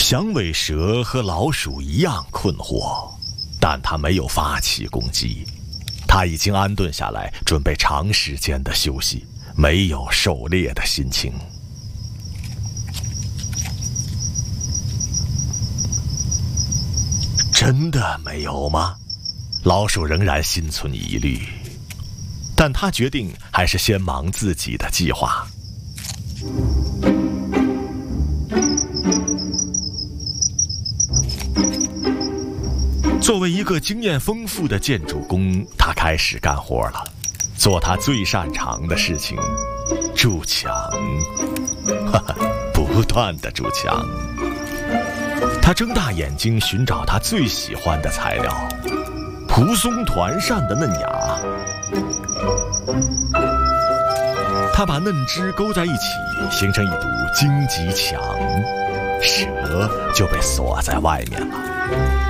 响尾蛇和老鼠一样困惑，但它没有发起攻击。它已经安顿下来，准备长时间的休息，没有狩猎的心情。真的没有吗？老鼠仍然心存疑虑，但他决定还是先忙自己的计划。作为一个经验丰富的建筑工，他开始干活了，做他最擅长的事情——筑墙。不断地筑墙。他睁大眼睛寻找他最喜欢的材料——蒲松团扇的嫩芽。他把嫩枝勾在一起，形成一堵荆棘墙，蛇就被锁在外面了。